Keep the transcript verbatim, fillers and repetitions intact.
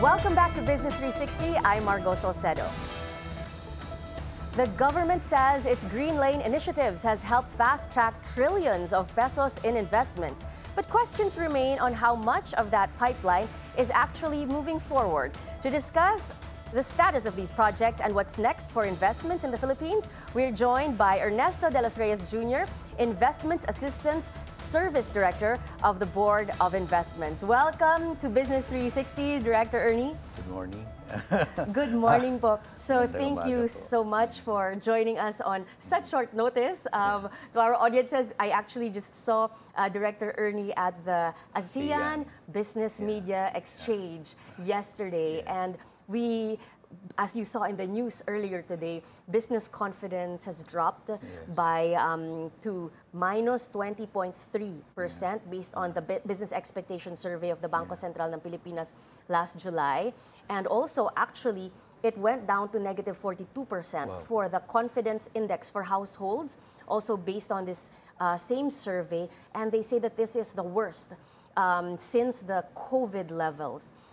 Welcome back to Business three sixty. I'm Margo Salcedo. The government says its Green Lane initiatives has helped fast-track trillions of pesos in investments. But questions remain on how much of that pipeline is actually moving forward. To discuss the status of these projects and what's next for investments in the Philippines, we're joined by Ernesto de los Reyes Junior, Investments Assistance Service Director of the Board of Investments. Welcome to Business three sixty, Director Ernie. Good morning. Good morning po. So Magandang thank umaga you po. so much for joining us on such short notice. Um, to our audiences, I actually just saw uh, Director Ernie at the ASEAN ASEAN. Business Yeah. Media Exchange yesterday. Yes. And we, as you saw in the news earlier today, business confidence has dropped Yes. by um, to minus twenty point three percent based on the Bu- Business Expectation Survey of the Bangko Sentral ng Pilipinas last July. And also, actually, it went down to negative forty-two percent Wow. for the confidence index for households, also based on this uh, same survey. And they say that this is the worst um, since the COVID levels.